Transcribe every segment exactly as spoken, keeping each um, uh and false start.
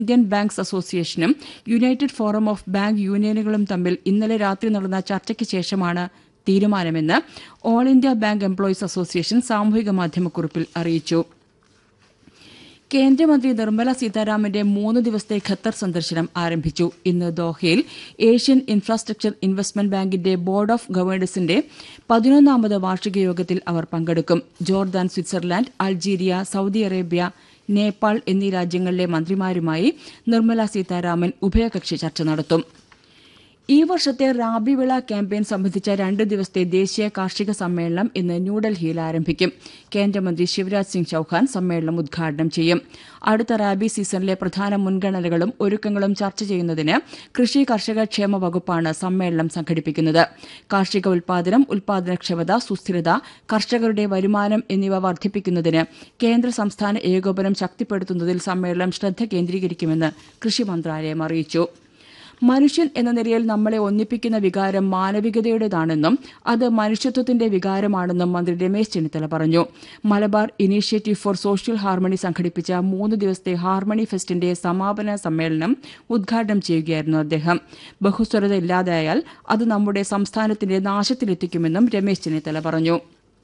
Indian banks അസോസിയേഷനും United forum of bank യൂണിയനുകളും തമ്മിൽ ഇന്നലെ രാത്രി നടന്ന ചർച്ചയ്ക്ക് ശേഷമാണ് തീരുമാനമെന്ന് all India bank employees association സാമൂഹിക മാധ്യമക്കുറിപ്പിൽ അറിയിച്ചു. കേന്ദ്രമന്ത്രി നിർമ്മല സീതാരാമന്റെ മൂന്ന് ദിവസത്തെ ഖത്തർ സന്ദർശനം ആരംഭിച്ചു. ഇന്ന് ദോഹയിൽ ഏഷ്യൻ ഇൻഫ്രാസ്ട്രക്ചർ ഇൻവെസ്റ്റ്മെന്റ് ബാങ്കിന്റെ ബോർഡ് ഓഫ് ഗവർണേഴ്സിന്റെ പതിനൊന്നാമത് വാർഷിക യോഗത്തിൽ അവർ പങ്കെടുക്കും. Jordan, Switzerland, Algeria, Saudi Arabia, Nepal എന്നീ രാജ്യങ്ങളിലെ മന്ത്രിമാരുമായി നിർമ്മല സീതാരാമൻ ഉഭയകക്ഷി ചർച്ച നടത്തും. ഈ വർഷത്തെ റാബി വിള ക്യാമ്പയിൻ സംബന്ധിച്ച രണ്ട് ദിവസത്തെ ദേശീയ കാർഷിക സമ്മേളനം ഇന്ന് ന്യൂഡൽഹിയിൽ ആരംഭിക്കും. കേന്ദ്രമന്ത്രി ശിവരാജ് സിംഗ് ചൌഹാൻ സമ്മേളനം ഉദ്ഘാടനം ചെയ്യും. അടുത്ത റാബി സീസണിലെ പ്രധാന മുൻഗണനകളും ഒരുക്കങ്ങളും ചർച്ച ചെയ്യുന്നതിന് കൃഷി കർഷക ക്ഷേമ വകുപ്പാണ് സമ്മേളനം സംഘടിപ്പിക്കുന്നത്. കാർഷിക ഉൽപാദനം, ഉൽപാദനക്ഷമത, സുസ്ഥിരത, കർഷകരുടെ വരുമാനം എന്നിവ വർദ്ധിപ്പിക്കുന്നതിന് കേന്ദ്ര സംസ്ഥാന ഏകോപനം ശക്തിപ്പെടുത്തുന്നതിൽ സമ്മേളനം ശ്രദ്ധ കേന്ദ്രീകരിക്കുമെന്ന് കൃഷി മന്ത്രാലയം അറിയിച്ചു. മനുഷ്യൻ എന്ന നിലയിൽ നമ്മളെ ഒന്നിപ്പിക്കുന്ന വികാരം മാനവികതയുടേതാണെന്നും അത് മനുഷ്യത്വത്തിന്റെ വികാരമാണെന്നും മന്ത്രി രമേശ് ചെന്നിത്തല പറഞ്ഞു. Malabar initiative four social harmony സംഘടിപ്പിച്ച മൂന്ന് ദിവസത്തെ ഹാർമണി ഫെസ്റ്റിന്റെ സമാപന സമ്മേളനം ഉദ്ഘാടനം ചെയ്യുകയായിരുന്നു അദ്ദേഹം. ബഹുസ്വരത ഇല്ലാതായാൽ അത് നമ്മുടെ സംസ്ഥാനത്തിന്റെ നാശത്തിലെത്തിക്കുമെന്നും രമേശ് ചെന്നിത്തല പറഞ്ഞു.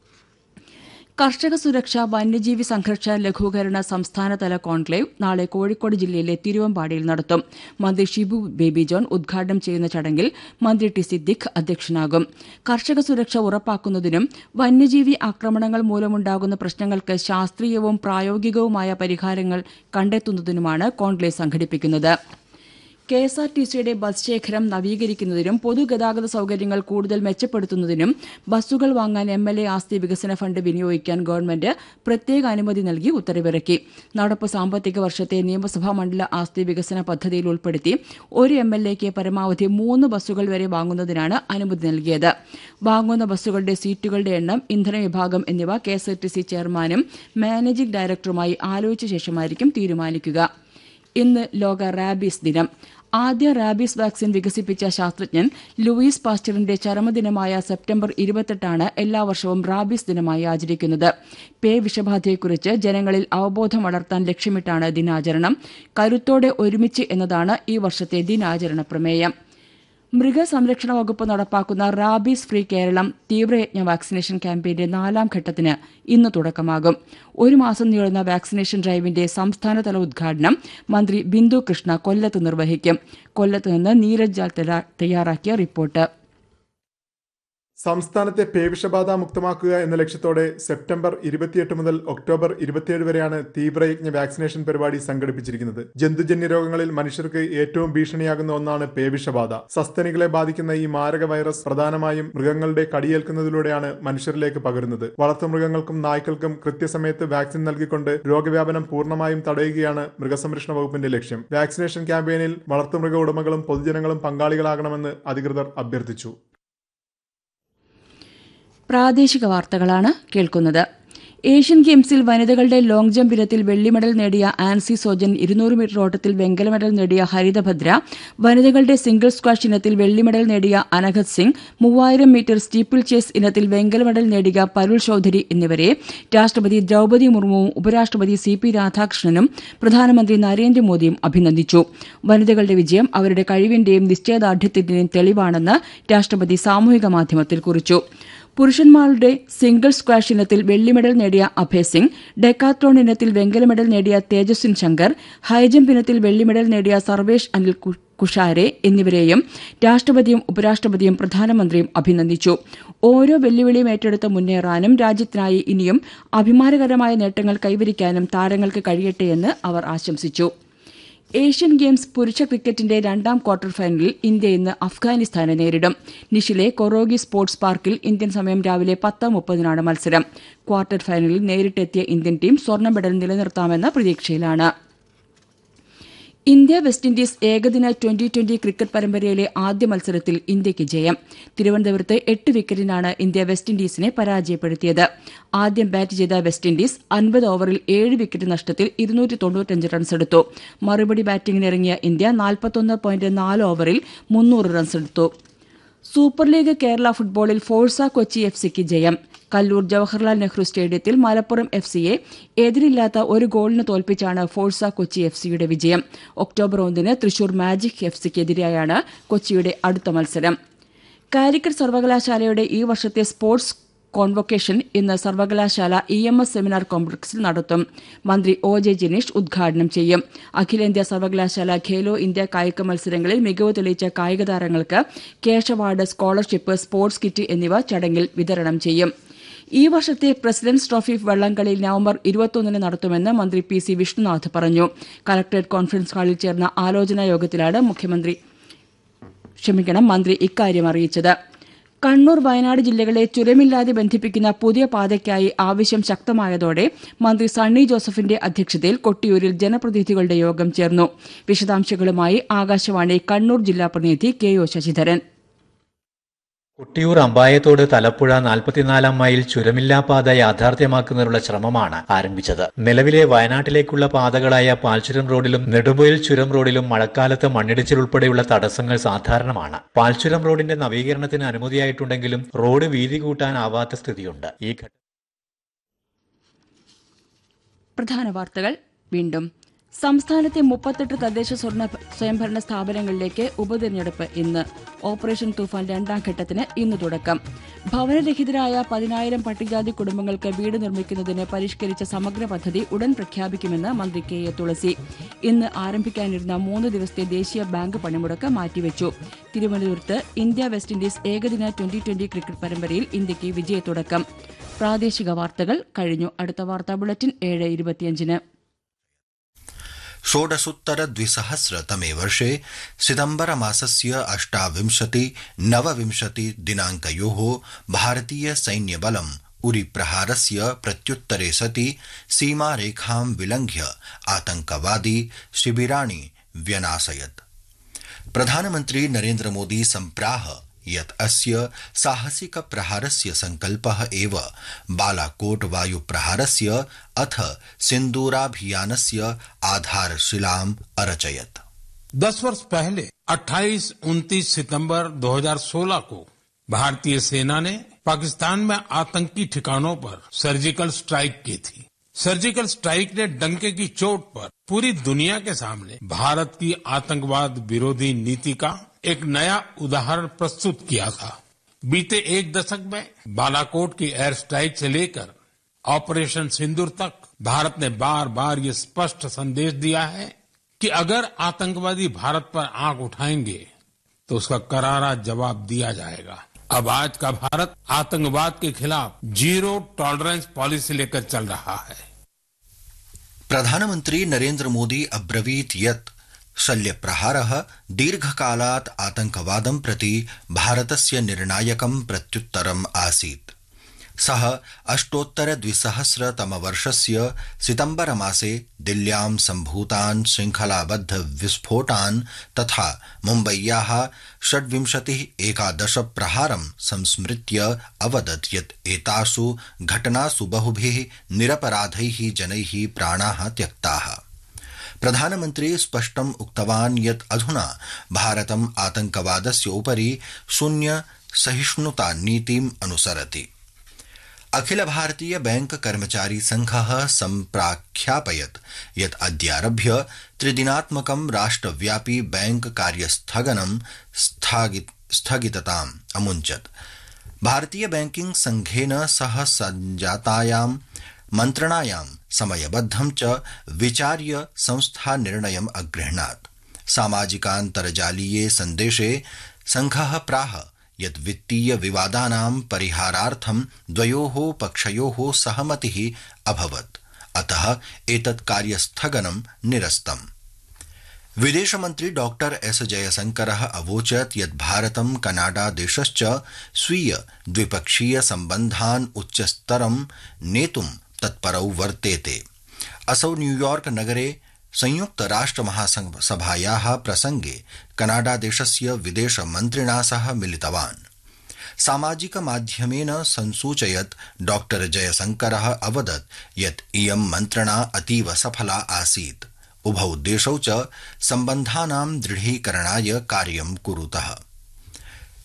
കർഷക സുരക്ഷ, വന്യജീവി സംഘർഷ ലഘൂകരണ സംസ്ഥാനതല കോൺക്ലേവ് നാളെ കോഴിക്കോട് ജില്ലയിലെ തിരുവമ്പാടിയിൽ നടത്തും. മന്ത്രി ഷിബു ബേബി ജോൺ ഉദ്ഘാടനം ചെയ്യുന്ന ചടങ്ങിൽ മന്ത്രി ടി സിദ്ദിഖ് അധ്യക്ഷനാകും. കർഷക സുരക്ഷ ഉറപ്പാക്കുന്നതിനും വന്യജീവി ആക്രമണങ്ങൾ മൂലമുണ്ടാകുന്ന പ്രശ്നങ്ങൾക്ക് ശാസ്ത്രീയവും പ്രായോഗികവുമായ പരിഹാരങ്ങൾ കണ്ടെത്തുന്നതിനുമാണ് കോൺക്ലേവ് സംഘടിപ്പിക്കുന്നത്. കെ എസ് ആർ ടി സിയുടെ ബസ് ശേഖരം നവീകരിക്കുന്നതിനും പൊതുഗതാഗത സൌകര്യങ്ങൾ കൂടുതൽ മെച്ചപ്പെടുത്തുന്നതിനും ബസ്സുകൾ വാങ്ങാൻ എം എൽ എ ആസ്തി വികസന ഫണ്ട് വിനിയോഗിക്കാൻ ഗവൺമെന്റ് പ്രത്യേക അനുമതി നൽകി ഉത്തരവിറക്കി. നടപ്പ് സാമ്പത്തിക വർഷത്തെ നിയമസഭാ മണ്ഡല ആസ്തി വികസന പദ്ധതിയിൽ ഉൾപ്പെടുത്തി ഒരു എം എൽ എക്ക് പരമാവധി മൂന്ന് ബസ്സുകൾ വരെ വാങ്ങുന്നതിനാണ് അനുമതി നൽകിയത്. വാങ്ങുന്ന ബസ്സുകളുടെ സീറ്റുകളുടെ എണ്ണം, ഇന്ധന വിഭാഗം എന്നിവ K S R T C ചെയർമാനും മാനേജിംഗ് ഡയറക്ടറുമായി ആലോചിച്ച ശേഷമായിരിക്കും തീരുമാനിക്കുക. ഇന്ന് ലോക റാബീസ് ദിനം. ആദ്യ റാബീസ് വാക്സിൻ വികസിപ്പിച്ച ശാസ്ത്രജ്ഞൻ ലൂയിസ് പാസ്റ്ററിന്റെ ചരമദിനമായ സെപ്റ്റംബർ ഇരുപത്തെട്ടാണ് എല്ലാ വർഷവും റാബീസ് ദിനമായി ആചരിക്കുന്നത്. പേ വിഷബാധയെക്കുറിച്ച് ജനങ്ങളിൽ അവബോധം വളർത്താൻ ലക്ഷ്യമിട്ടാണ് ദിനാചരണം. കരുത്തോടെ ഒരുമിച്ച് എന്നതാണ് ഈ വർഷത്തെ ദിനാചരണ പ്രമേയം. മൃഗസംരക്ഷണ വകുപ്പ് നടപ്പാക്കുന്ന റാബീസ് ഫ്രീ കേരളം തീവ്രയജ്ഞ വാക്സിനേഷൻ ക്യാമ്പയിന്റെ നാലാം ഘട്ടത്തിന് ഇന്ന് തുടക്കമാകും. ഒരു മാസം നീളുന്ന വാക്സിനേഷൻ ഡ്രൈവിന്റെ സംസ്ഥാനതല ഉദ്ഘാടനം മന്ത്രി ബിന്ദു കൃഷ്ണ കൊല്ലത്ത് നിർവഹിക്കും. കൊല്ലത്ത് നിന്ന് നീരജ് ജാൽ തയ്യാറാക്കിയ റിപ്പോർട്ട്. സംസ്ഥാനത്തെ പേവിഷബാധ മുക്തമാക്കുക എന്ന ലക്ഷ്യത്തോടെ സെപ്റ്റംബർ ഇരുപത്തിയെട്ട് മുതൽ ഒക്ടോബർ ഇരുപത്തിയേഴ് വരെയാണ് തീവ്രയജ്ഞ വാക്സിനേഷൻ പരിപാടി സംഘടിപ്പിച്ചിരിക്കുന്നത്. ജന്തുജന്യ രോഗങ്ങളിൽ മനുഷ്യർക്ക് ഏറ്റവും ഭീഷണിയാകുന്ന ഒന്നാണ് പേവിഷബാധ. സസ്തനികളെ ബാധിക്കുന്ന ഈ മാരക വൈറസ് പ്രധാനമായും മൃഗങ്ങളുടെ കടിയേൽക്കുന്നതിലൂടെയാണ് മനുഷ്യരിലേക്ക് പകരുന്നത്. വളർത്തുമൃഗങ്ങൾക്കും നായ്ക്കൾക്കും കൃത്യസമയത്ത് വാക്സിൻ നൽകിക്കൊണ്ട് രോഗവ്യാപനം പൂർണ്ണമായും തടയുകയാണ് മൃഗസംരക്ഷണ വകുപ്പിന്റെ ലക്ഷ്യം. വാക്സിനേഷൻ ക്യാമ്പയിനിൽ വളർത്തുമൃഗ ഉടമകളും പൊതുജനങ്ങളും പങ്കാളികളാകണമെന്ന് അധികൃതർ അഭ്യർത്ഥിച്ചു. പ്രാദേശിക വാർത്തകളാണ് കേൾക്കുന്നത്. ഏഷ്യൻ ഗെയിംസിൽ വനിതകളുടെ ലോങ് ജംപ് ഇനത്തിൽ വെള്ളി മെഡൽ നേടിയ ആൻസി സോജൻ, ഇരുന്നൂറ് മീറ്റർ ഓട്ടത്തിൽ വെങ്കല മെഡൽ നേടിയ ഹരിതഭദ്ര, വനിതകളുടെ സിംഗിൾ സ്ക്വാഷ് ഇനത്തിൽ വെള്ളി മെഡൽ നേടിയ അനഘത് സിംഗ്, മൂവായിരം മീറ്റർ സ്റ്റീപ്പിൾ ചേസ് ഇനത്തിൽ വെങ്കല മെഡൽ നേടിയ പരുൾ ചൌധരി എന്നിവരെ രാഷ്ട്രപതി ദ്രൌപദി മുർമുവും ഉപരാഷ്ട്രപതി സി പി രാധാകൃഷ്ണനും പ്രധാനമന്ത്രി നരേന്ദ്രമോദിയും അഭിനന്ദിച്ചു. വനിതകളുടെ വിജയം അവരുടെ കഴിവിന്റെയും നിശ്ചയദാർഢ്യത്തിന്റെയും തെളിവാണെന്ന് രാഷ്ട്രപതി സാമൂഹിക മാധ്യമത്തിൽ കുറിച്ചു. പുരുഷന്മാരുടെ സിംഗിൾ സ്ക്വാഷ് ഇനത്തിൽ വെള്ളി മെഡൽ നേടിയ അഭയ് സിംഗ്, ഡെക്കാത്ലോൺ ഇനത്തിൽ വെങ്കല മെഡൽ നേടിയ തേജസ്വിൻ ശങ്കർ, ഹൈജംപ് ഇനത്തിൽ വെള്ളി മെഡൽ നേടിയ സർവേഷ് അനിൽ കുഷാരെ എന്നിവരെയും രാഷ്ട്രപതിയും ഉപരാഷ്ട്രപതിയും പ്രധാനമന്ത്രിയും അഭിനന്ദിച്ചു. ഓരോ വെല്ലുവിളിയും ഏറ്റെടുത്ത് മുന്നേറാനും രാജ്യത്തിനായി ഇനിയും അഭിമാനകരമായ നേട്ടങ്ങൾ കൈവരിക്കാനും താരങ്ങൾക്ക് കഴിയട്ടെയെന്ന് അവർ ആശംസിച്ചു. ഏഷ്യൻ ഗെയിംസ് പുരുഷ ക്രിക്കറ്റിന്റെ രണ്ടാം ക്വാർട്ടർ ഫൈനലിൽ ഇന്ത്യ ഇന്ന് അഫ്ഗാനിസ്ഥാനെ നേരിടും. നിഷിലെ കൊറോഗി സ്പോർട്സ് പാർക്കിൽ ഇന്ത്യൻ സമയം രാവിലെ പത്ത് മുപ്പതിനാണ് മത്സരം. ക്വാർട്ടർ ഫൈനലിൽ നേരിട്ടെത്തിയ ഇന്ത്യൻ ടീം സ്വർണ്ണ മെഡൽ നിലനിർത്താമെന്ന പ്രതീക്ഷയിലാണ്. ഇന്ത്യ വെസ്റ്റ് ഇൻഡീസ് ഏകദിന ട്വന്റി ട്വന്റി ക്രിക്കറ്റ് പരമ്പരയിലെ ആദ്യ മത്സരത്തിൽ ഇന്ത്യയ്ക്ക് ജയം. തിരുവനന്തപുരത്ത് എട്ട് വിക്കറ്റിനാണ് ഇന്ത്യ വെസ്റ്റ് ഇൻഡീസിനെ പരാജയപ്പെടുത്തിയത്. ആദ്യം ബാറ്റ് ചെയ്ത വെസ്റ്റ് ഇൻഡീസ് അൻപത് ഓവറിൽ ഏഴ് വിക്കറ്റ് നഷ്ടത്തിൽ ഇരുന്നൂറ്റി തൊണ്ണൂറ്റഞ്ച് റൺസെടുത്തു. മറുപടി ബാറ്റിംഗിനിറങ്ങിയ ഇന്ത്യ നാൽപ്പത്തൊന്ന് പോയിന്റ് നാല് ഓവറിൽ മുന്നൂറ് റൺസെടുത്തു. സൂപ്പർ ലീഗ് കേരള ഫുട്ബോളിൽ ഫോഴ്സ കൊച്ചി എഫ് സിക്ക് ജയം. കല്ലൂർ ജവഹർലാൽ നെഹ്റു സ്റ്റേഡിയത്തിൽ മലപ്പുറം എഫ് സിയെ എതിരില്ലാത്ത ഒരു ഗോളിന് തോൽപ്പിച്ചാണ് ഫോഴ്സ കൊച്ചി എഫ് സിയുടെ വിജയം. ഒക്ടോബർ ഒന്നിന് തൃശൂർ മാജിക് എഫ് സിക്കെതിരെയാണ് കൊച്ചിയുടെ അടുത്ത മത്സരം. കാലിക്കറ്റ് സർവകലാശാലയുടെ ഈ വർഷത്തെ സ്പോർട്സ് കോൺവൊക്കേഷൻ ഇന്ന് സർവകലാശാല ഇ എം എസ് സെമിനാർ കോംപ്ലക്സിൽ നടത്തും. മന്ത്രി ഒ ജെ ജിനീഷ് ഉദ്ഘാടനം ചെയ്യും. അഖിലേന്ത്യാ സർവകലാശാല ഖേലോ ഇന്ത്യ കായിക മത്സരങ്ങളിൽ മികവ് തെളിയിച്ച കായിക താരങ്ങൾക്ക് cash award, scholarship, sports kit എന്നിവ ചടങ്ങിൽ വിതരണം ചെയ്യും. ഈ വർഷത്തെ പ്രസിഡന്റ്സ് ട്രോഫി വള്ളംകളി നവംബർ ഇരുപത്തിയൊന്നിന് നടത്തുമെന്ന് മന്ത്രി പി സി വിഷ്ണുനാഥ് പറഞ്ഞു. കലക്ടറേറ്റ് കോൺഫറൻസ് ഹാളിൽ ചേർന്ന ആലോചനാ യോഗത്തിലാണ് മുഖ്യമന്ത്രി ക്ഷമിക്കണം മന്ത്രി ഇക്കാര്യം അറിയിച്ചത്. കണ്ണൂർ, വയനാട് ജില്ലകളെ ചുരമില്ലാതെ ബന്ധിപ്പിക്കുന്ന പുതിയ പാതയ്ക്കായി ആവശ്യം ശക്തമായതോടെ മന്ത്രി സണ്ണി ജോസഫിന്റെ അധ്യക്ഷതയിൽ കൊട്ടിയൂരിൽ ജനപ്രതിനിധികളുടെ യോഗം ചേർന്നു. വിശദാംശങ്ങളുമായി ആകാശവാണി കണ്ണൂർ ജില്ലാ പ്രതിനിധി K O Sasidharan. Kottiyoor Ambayathode Thalappuzha നാൽപ്പത്തിനാലാം mile ചുരമില്ലാ പാത യാഥാർത്ഥ്യമാക്കുന്നതിനുള്ള ശ്രമമാണ് ആരംഭിച്ചത്. നിലവിലെ വയനാട്ടിലേക്കുള്ള പാതകളായ പാൽച്ചുരം റോഡിലും നെടുമ്പൊയിൽ ചുരം റോഡിലും മഴക്കാലത്ത് മണ്ണിടിച്ചിൽ ഉൾപ്പെടെയുള്ള തടസ്സങ്ങൾ സാധാരണമാണ്. പാൽച്ചുരം റോഡിന്റെ നവീകരണത്തിന് അനുമതിയായിട്ടുണ്ടെങ്കിലും റോഡ് വീതി കൂട്ടാനാവാത്ത സ്ഥിതിയുണ്ട്. ഈ പ്രധാന വാർത്തകൾ വീണ്ടും. സംസ്ഥാനത്തെ മുപ്പത്തെട്ട് തദ്ദേശ സ്വയംഭരണ സ്ഥാപനങ്ങളിലേക്ക് ഉപതെരഞ്ഞെടുപ്പ് ഇന്ന്. ഓപ്പറേഷൻ തൂഫാൻ രണ്ടാം ഘട്ടത്തിന് ഇന്ന് തുടക്കം. ഭവനരഹിതരായ പതിനായിരം പട്ടികജാതി കുടുംബങ്ങൾക്ക് വീട് നിർമ്മിക്കുന്നതിന് പരിഷ്കരിച്ച സമഗ്ര പദ്ധതി ഉടൻ പ്രഖ്യാപിക്കുമെന്ന് മന്ത്രി കെ എ തുളസി. ഇന്ന് ആരംഭിക്കാനിരുന്ന മൂന്ന് ദിവസത്തെ ദേശീയ ബാങ്ക് പണിമുടക്ക് മാറ്റിവെച്ചു. തിരുവനന്തപുരത്ത് ഇന്ത്യ വെസ്റ്റ് ഇൻഡീസ് ഏകദിന ട്വന്റി ട്വന്റി ക്രിക്കറ്റ് പരമ്പരയിൽ ഇന്ത്യയ്ക്ക് വിജയത്തുടക്കം. പ്രാദേശിക വാർത്തകൾ കഴിഞ്ഞു. അടുത്ത വാർത്താ ബുള്ളറ്റിൻ ഏഴ് ഇരുപത്തിയഞ്ചിന്. षोडशोत्तरद्विसहस्रतमे वर्षे सितम्बरमासस्य अष्टाविंशति नवविंशति दिनाङ्कयोः भारतीय सैन्यबलम् उरीप्रहारस्य प्रत्युत्तरे सति सीमारेखां विलङ्घ्य आतङ्कवादी शिबिराणि व्यनाशयत्. प्रधानमन्त्री नरेन्द्र मोदी सम्प्राह यत् अस्य साहसिक प्रहारस्य संकल्पः एव बालाकोट वायुप्रहारस्य अथ सिन्दूराभियानस्य आधारशिलाम् अरचयत्. दस वर्ष पहले अट्ठाईस उनतीस सितंबर दो हज़ार सोलह को भारतीय सेना ने पाकिस्तान में आतंकी ठिकानों पर सर्जिकल स्ट्राइक की थी. सर्जिकल स्ट्राइक ने डंके की चोट पर पूरी दुनिया के सामने भारत की आतंकवाद विरोधी नीति का एक नया उदाहरण प्रस्तुत किया था. बीते एक दशक में बालाकोट की एयर स्ट्राइक से लेकर ऑपरेशन सिंदूर तक भारत ने बार बार ये स्पष्ट संदेश दिया है कि अगर आतंकवादी भारत पर आंख उठाएंगे तो उसका करारा जवाब दिया जाएगा. अब आज का भारत आतंकवाद के खिलाफ जीरो टॉलरेंस पॉलिसी लेकर चल रहा है. प्रधानमंत्री नरेन्द्र मोदी अब्रवीत् यत् शल्यप्रहारः दीर्घकालात् आतंकवादं प्रति भारतस्य निर्णायकं प्रत्युत्तरम् आसीत्. सः अष्टोत्तरद्विसहस्रतमवर्षस्य सितम्बरमासे दिल्ल्यां सम्भूतान् शृङ्खलाबद्ध विस्फोटान् तथा मुम्बय्याः षड्विंशतिः एकादश प्रहारं संस्मृत्य अवदत् यत् एतासु घटनासु बहुभिः निरपराधैः जनैः प्राणाः त्यक्ताः. प्रधानमन्त्री स्पष्टम् उक्तवान् यत् अधुना भारतम् आतंकवादस्य उपरि शून्य सहिष्णुता नीतिम् अनुसरति. अखिल भारतीय बैंक कर्मचारी संघः सम्प्राख्यापयत् यत् अद्यारभ्य त्रिदिनात्मकं राष्ट्रव्यापी बैंक कार्यस्थगनं स्थगितताम् अमुञ्चत्. भारतीय बैंकिंग संघेन सह सञ्जातायां मन्त्रणायां समयबद्धं च विचार्य संस्था निर्णयम् अगृह्णात्. सामाजिकान्तर्जालीये सन्देशे संघः प्राह यत् वित्तीय विवादानां परिहारार्थं द्वयोः पक्षयोः सहमतिः अभवत्. अतः एतत् कार्यस्थगनं निरस्तम्. विदेशमन्त्री डॉक्टर एस जयशंकरः अवोचत् यत् भारतं कनाडा देशश्च स्वीय द्विपक्षीय सम्बन्धान् उच्चस्तरं नेतुं तत्परौ वर्तेते. असौ न्यूयॉर्क नगरे संयुक्त राष्ट्र महासभायाः प्रसंगे कनाडा देशस्य विदेश मन्त्रिणा सह मिलितवान्. सामाजिक माध्यमेन संसूचयत् डॉक्टर जयशंकरः अवदत् यत् इयं मन्त्रणा अतीव सफला आसीत्. उभौ देशौ च सम्बन्धानां दृढीकरणाय कार्यं कुरुतः.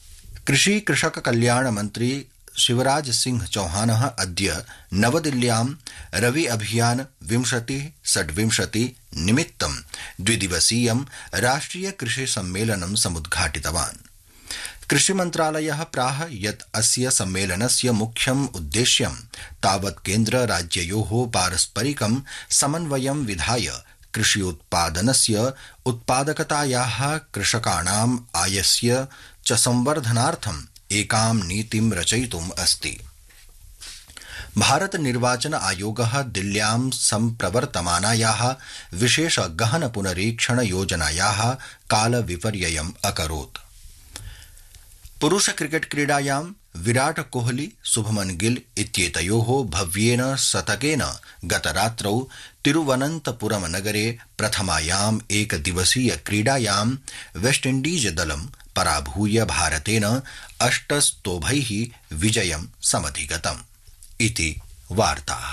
कृषि कृषक कल्याण मंत्री शिवराज सिंह चौहान अद्य नवदिल्ल्यां रवि अभियान विंशति षड्विंशति निमित्तं द्विदिवसीयं राष्ट्रिय कृषि सम्मेलनं समुद्घाटितवान्। कृषि मन्त्रालयः प्राह यत् अस्य सम्मेलनस्य मुख्यम् उद्देश्यं तावत् केन्द्र राज्ययोः पारस्परिकं समन्वयं विधाय कृषि उत्पादनस्य उत्पादकतायाः कृषकाणाम् आयस्य च संवर्धनार्थम् एकां नीतिं रचयितुम् अस्ति। भारत निर्वाचन आयोगः दिल्ल्यां सम्प्रवर्तमानायाः विशेष गहन पुनरीक्षण योजनायाः कालविपर्ययम् अकरोत्। पुरुष क्रिकेट क्रीडायां विराट कोहली शुभमन गिल इत्येतयोः भव्येन शतकेन गतरात्रौ तिरुवनन्तपुरम नगरे प्रथमायाम् एकदिवसीय क्रीडायां वेस्टइण्डीज दलं पराभूय भारतेन अष्टस्तोभैः विजयं समधिगतम् इति वार्ताः।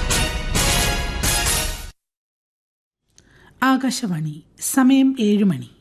ആകാശവാണി സമയം ഏഴ് മണി.